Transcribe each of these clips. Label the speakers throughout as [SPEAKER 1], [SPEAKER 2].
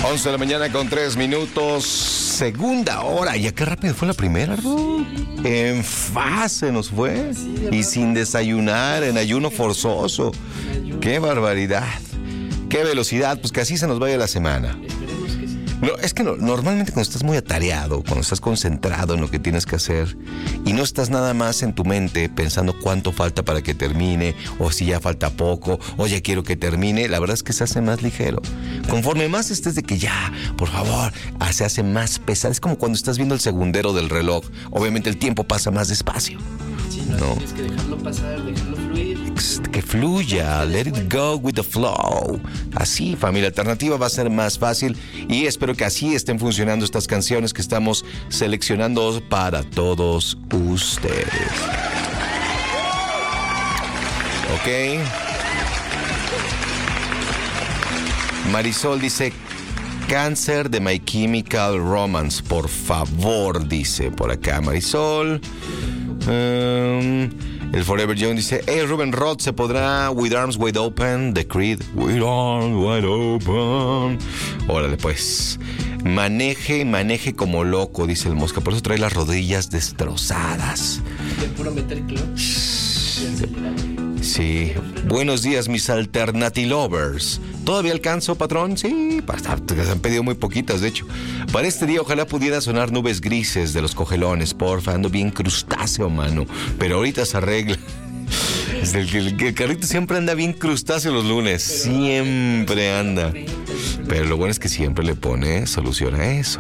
[SPEAKER 1] 11 de la mañana con 3 minutos, segunda hora. Ya qué rápido fue la primera, ¿no? En fase nos fue. Y sin desayunar, en ayuno forzoso. ¡Qué barbaridad! ¡Qué velocidad! Pues que así se nos vaya la semana. No, es que normalmente cuando estás muy atareado, cuando estás concentrado en lo que tienes que hacer y no estás nada más en tu mente pensando cuánto falta para que termine, o si ya falta poco, o ya quiero que termine, la verdad es que se hace más ligero. Conforme más estés de que ya, por favor, se hace más pesado. Es como cuando estás viendo el segundero del reloj. Obviamente el tiempo pasa más despacio.
[SPEAKER 2] Sí, no, tienes que dejarlo pasar, dejarlo fluir.
[SPEAKER 1] Que fluya, let it go with the flow. Así, familia alternativa, va a ser más fácil y espero que así estén funcionando estas canciones que estamos seleccionando para todos ustedes. Ok. Marisol dice: Cáncer de My Chemical Romance, por favor, dice por acá Marisol. El Forever Young dice: hey, Rubén Roth, ¿se podrá With Arms Wide Open de Creed? With Arms Wide Open. Órale, pues. Maneje como loco, dice el Mosca. Por eso trae las rodillas destrozadas.
[SPEAKER 2] De puro meter clutch.
[SPEAKER 1] Sí. Buenos días, mis alternatilovers. ¿Todavía alcanzo, patrón? Sí, se han pedido muy poquitas, de hecho. Para este día ojalá pudiera sonar Nubes Grises de Los Cogelones, porfa. Ando bien crustáceo, mano. Pero ahorita se arregla. El carrito siempre anda bien crustáceo los lunes. Siempre anda. Pero lo bueno es que siempre le pone solución a eso.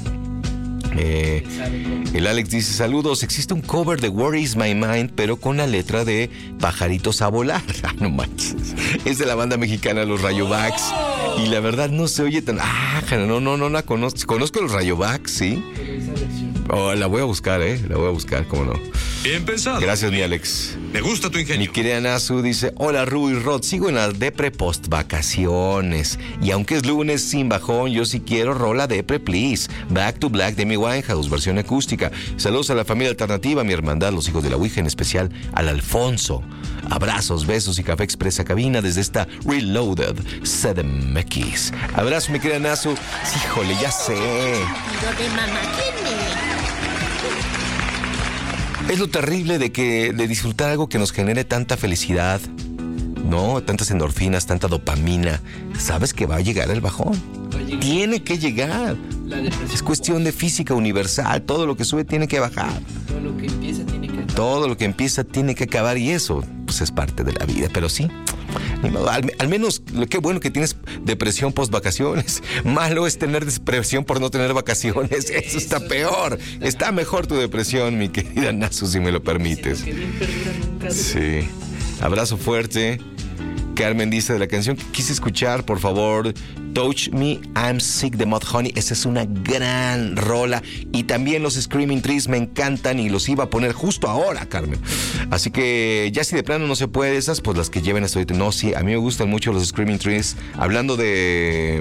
[SPEAKER 1] El Alex dice: saludos, existe un cover de Where Is My Mind, pero con la letra de Pajaritos a Volar. No manches. Es de la banda mexicana Los Rayovax. Y la verdad no se oye tan... no la conozco. Conozco los Rayovax, ¿sí? Oh, la voy a buscar, la voy a buscar, cómo no.
[SPEAKER 3] Bien pensado.
[SPEAKER 1] Gracias, mi Alex.
[SPEAKER 3] Me gusta tu ingenio.
[SPEAKER 1] Mi querida Nasu dice: hola, Ru y Rod, sigo en la depre post vacaciones. Y aunque es lunes sin bajón, yo sí quiero rola depre, please. Back to Black de Amy Winehouse, versión acústica. Saludos a la familia alternativa, mi hermandad, los hijos de la Ouija, en especial al Alfonso. Abrazos, besos y café expresa cabina desde esta Reloaded CDMX. Abrazo, mi querida Nasu. Sí, híjole, ya sé. Es lo terrible de disfrutar algo que nos genere tanta felicidad, ¿no? Tantas endorfinas, tanta dopamina. Sabes que va a llegar el bajón. Tiene que llegar. Es cuestión de física universal. Todo lo que sube tiene que bajar.
[SPEAKER 2] Todo lo que empieza tiene que acabar.
[SPEAKER 1] Todo lo que empieza tiene que acabar, y eso pues es parte de la vida. Pero sí, al menos qué bueno que tienes depresión post vacaciones. Malo es tener depresión por no tener vacaciones. Eso está peor. Está mejor tu depresión, mi querida Nasu, si me lo permites. Sí. Abrazo fuerte. Carmen dice de la canción que quise escuchar, por favor, Touch Me, I'm Sick de Mudhoney. Esa es una gran rola. Y también los Screaming Trees me encantan y los iba a poner justo ahora, Carmen. Así que ya si de plano no se puede esas, pues las que lleven hasta ahorita. No, sí, a mí me gustan mucho los Screaming Trees. Hablando de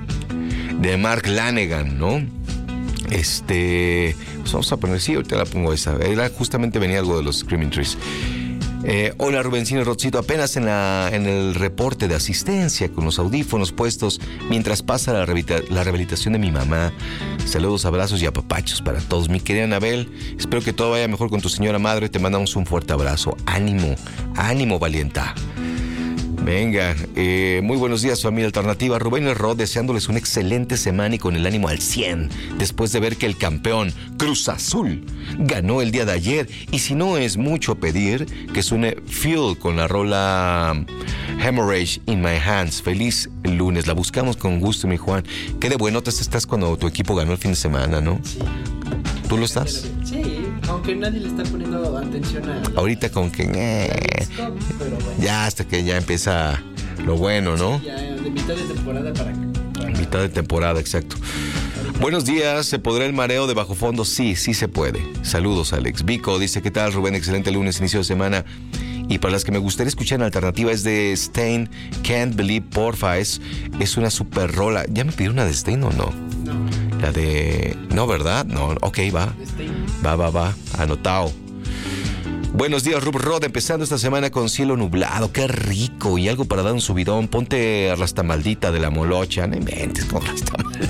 [SPEAKER 1] Mark Lanegan, ¿no? Pues vamos a poner, sí, ahorita la pongo esa. Justamente venía algo de los Screaming Trees. Hola, Rubencino y Rodcito, apenas en el reporte de asistencia con los audífonos puestos mientras pasa la rehabilitación de mi mamá. Saludos, abrazos y apapachos para todos. Mi querida Anabel, espero que todo vaya mejor con tu señora madre. Te mandamos un fuerte abrazo. Ánimo, ánimo, valienta. Venga, muy buenos días, familia alternativa. Rubén y Rod, deseándoles una excelente semana y con el ánimo al 100, después de ver que el campeón Cruz Azul ganó el día de ayer. Y si no es mucho pedir, que suene Fuel con la rola Hemorrhage in My Hands. Feliz lunes, la buscamos con gusto, mi Juan. Qué de bueno te estás cuando tu equipo ganó el fin de semana, ¿no?
[SPEAKER 2] Sí.
[SPEAKER 1] ¿Tú lo estás?
[SPEAKER 2] Sí, aunque nadie le está poniendo atención a...
[SPEAKER 1] Ahorita con que...
[SPEAKER 2] pero bueno.
[SPEAKER 1] Ya hasta que ya empieza lo bueno, ¿no?
[SPEAKER 2] Sí, ya de mitad de temporada para
[SPEAKER 1] mitad de temporada, exacto. Buenos días, ¿se podrá el mareo de bajo fondo? Sí, sí se puede. Saludos, Alex. Vico dice: ¿qué tal, Rubén? Excelente lunes, inicio de semana. Y para las que me gustaría escuchar en alternativa es de Stain, Can't Believe, porfa. Es una super rola. ¿Ya me pidió una de Stain o no?
[SPEAKER 2] No.
[SPEAKER 1] La de... No, ¿verdad? No, ok, va. Va. Anotado. Buenos días, Rub Rod, empezando esta semana con cielo nublado, qué rico, y algo para dar un subidón. Ponte a Rastamaldita de la Molocha, no inventes con Rastamaldita.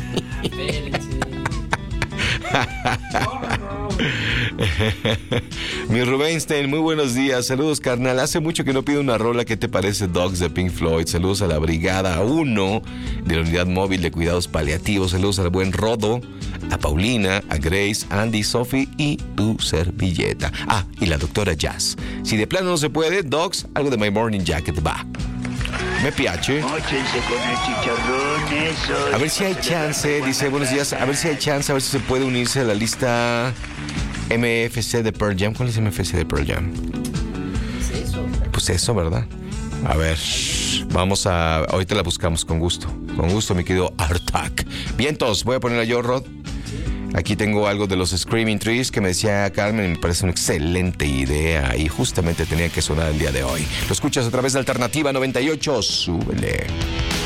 [SPEAKER 1] Mi Rubinstein, muy buenos días. Saludos, carnal. Hace mucho que no pido una rola. ¿Qué te parece, Dogs de Pink Floyd? Saludos a la Brigada 1 de la Unidad Móvil de Cuidados Paliativos. Saludos al buen Rodo, a Paulina, a Grace, Andy, Sophie y tu servilleta. Ah, y la doctora Jazz. Si de plano no se puede, Dogs, algo de My Morning Jacket va. Me piace. A ver si hay chance, dice, buenos días, a ver si hay chance, a ver si se puede unirse a la lista MFC de Pearl Jam. ¿Cuál es MFC de Pearl Jam? Pues eso, ¿verdad? A ver, vamos a... Ahorita la buscamos con gusto, mi querido Artak. Vientos, voy a ponerla yo, Rod. Aquí tengo algo de los Screaming Trees que me decía Carmen, me parece una excelente idea y justamente tenía que sonar el día de hoy. Lo escuchas a través de Alternativa 98, súbele.